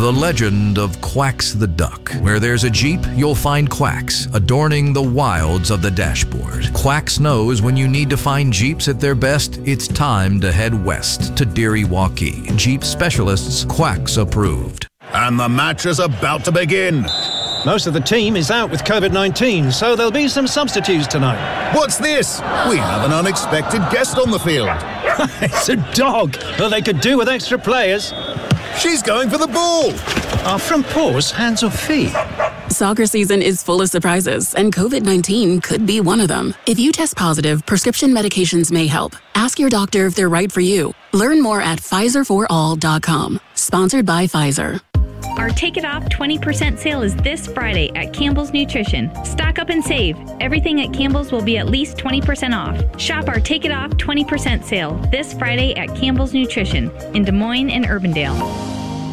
The legend of Quacks the Duck. Where there's a Jeep, you'll find Quacks, adorning the wilds of the dashboard. Quacks knows when you need to find Jeeps at their best, it's time to head west to Deary Waukee. Jeep specialists, Quacks approved. And the match is about to begin. Most of the team is out with COVID-19, so there'll be some substitutes tonight. What's this? We have an unexpected guest on the field. It's a dog. Well, they could do with extra players. She's going for the ball. Are front paws hands or feet? Soccer season is full of surprises, and COVID-19 could be one of them. If you test positive, prescription medications may help. Ask your doctor if they're right for you. Learn more at PfizerForAll.com. Sponsored by Pfizer. Our Take It Off 20% sale is this Friday at Campbell's Nutrition. Stock up and save. Everything at Campbell's will be at least 20% off. Shop our Take It Off 20% sale this Friday at Campbell's Nutrition in Des Moines and Urbandale.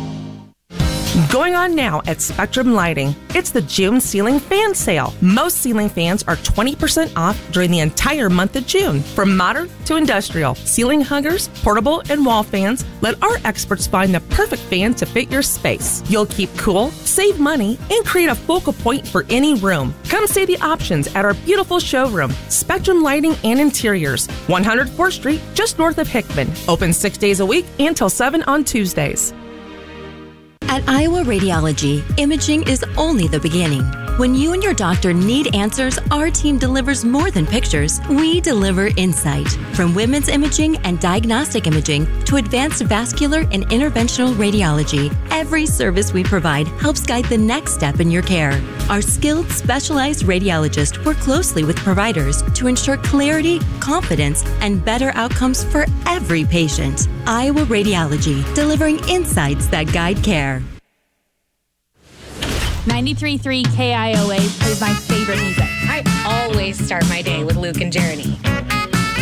Going on now at Spectrum Lighting. It's the June ceiling fan sale. Most ceiling fans are 20% off during the entire month of June. From modern to industrial, ceiling huggers, portable, and wall fans, let our experts find the perfect fan to fit your space. You'll keep cool, save money, and create a focal point for any room. Come see the options at our beautiful showroom, Spectrum Lighting and Interiors, 104th Street, just north of Hickman. Open 6 days a week until 7 on Tuesdays. At Iowa Radiology, imaging is only the beginning. When you and your doctor need answers, our team delivers more than pictures. We deliver insight. From women's imaging and diagnostic imaging to advanced vascular and interventional radiology, every service we provide helps guide the next step in your care. Our skilled, specialized radiologists work closely with providers to ensure clarity, confidence, and better outcomes for every patient. Iowa Radiology, delivering insights that guide care. 93.3 KIOA plays my favorite music. I always start my day with Luke and Jeremy.